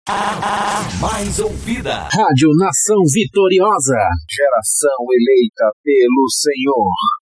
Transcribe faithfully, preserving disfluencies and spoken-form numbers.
A mais ouvida. Rádio Nação Vitoriosa. Geração eleita pelo Senhor.